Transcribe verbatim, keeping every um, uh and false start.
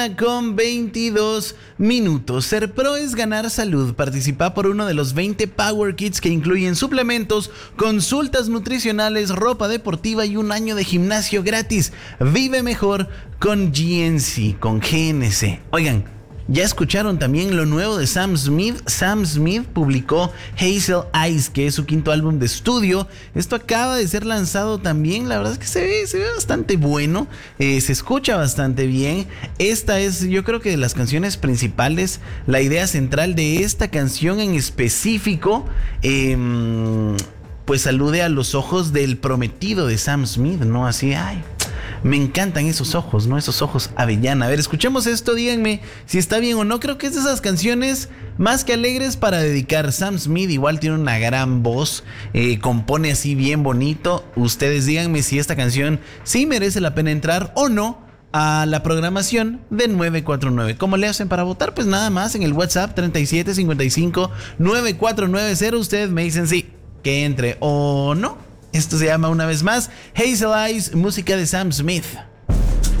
Con veintidós minutos. Ser pro es ganar salud. Participa por uno de los veinte Power Kits que incluyen suplementos, consultas nutricionales, ropa deportiva y un año de gimnasio gratis. Vive mejor con G N C, con G N C. Oigan, ¿ya escucharon también lo nuevo de Sam Smith? Sam Smith publicó Hazel Eyes, que es su quinto álbum de estudio. Esto acaba de ser lanzado también. La verdad es que se ve, se ve bastante bueno. Eh, se escucha bastante bien. Esta es, yo creo que de las canciones principales, la idea central de esta canción en específico, eh, pues alude a los ojos del prometido de Sam Smith, ¿no? Así, ay... Me encantan esos ojos, ¿no? Esos ojos avellana. A ver, escuchemos esto, díganme si está bien o no. Creo que es de esas canciones más que alegres para dedicar. Sam Smith igual tiene una gran voz, eh, compone así bien bonito. Ustedes díganme si esta canción sí merece la pena entrar o no a la programación de nueve cuatro nueve. ¿Cómo le hacen para votar? Pues nada más en el WhatsApp treinta y siete cincuenta y cinco noventa y cuatro noventa. Ustedes me dicen sí, que entre o no. Esto se llama una vez más Hazel Eyes, música de Sam Smith.